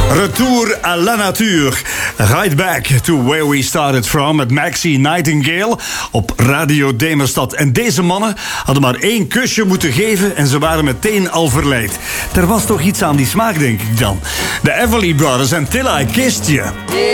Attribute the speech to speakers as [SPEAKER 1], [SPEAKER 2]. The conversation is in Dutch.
[SPEAKER 1] Retour à la nature. Right back to where we started from met Maxie Nightingale op Radio Demerstad. En deze mannen hadden maar 1 kusje moeten geven en ze waren meteen al verleid. Er was toch iets aan die smaak, denk ik dan. De Everly Brothers en Till I Kissed You.